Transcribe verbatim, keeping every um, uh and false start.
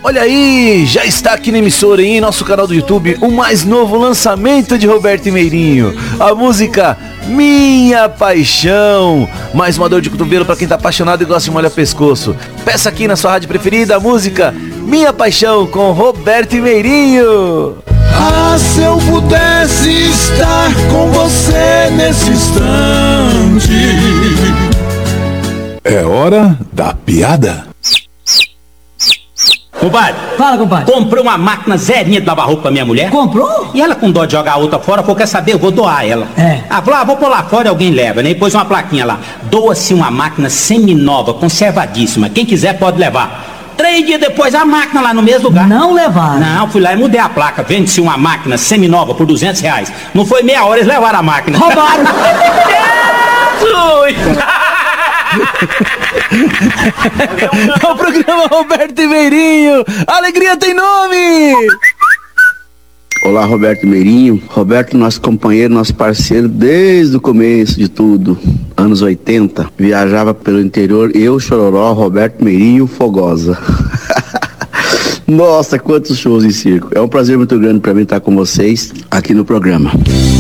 Olha aí, já está aqui na emissora e em nosso canal do YouTube o mais novo lançamento de Roberto Meirinho, a música Minha Paixão. Mais uma dor de cotovelo para quem tá apaixonado e gosta de molhar pescoço. Peça aqui na sua rádio preferida a música Minha Paixão com Roberto Meirinho. Ah, se eu pudesse estar com você nesse instante. É hora da piada. Compadre, Fala, compadre. comprei uma máquina zerinha de lavar roupa pra minha mulher. Comprou? E ela, com dó de jogar a outra fora, falou: quer saber, eu vou doar ela. É. Ah, falou: ah, vou pôr lá fora e alguém leva, né? E pôs uma plaquinha lá: doa-se uma máquina semi-nova, conservadíssima. Quem quiser pode levar. Três dias depois, a máquina lá no mesmo lugar. Não levaram. Não, fui lá e mudei a placa. Vende-se uma máquina semi-nova por duzentos reais. Não foi meia hora, eles levaram a máquina. Roubaram. É o programa Roberto Meirinho. Alegria tem nome. Olá, Roberto Meirinho. Roberto, nosso companheiro, nosso parceiro desde o começo de tudo, anos oitenta. Viajava pelo interior, eu, Chororó, Roberto Meirinho, Fogosa. Nossa, quantos shows em circo. É um prazer muito grande para mim estar com vocês aqui no programa.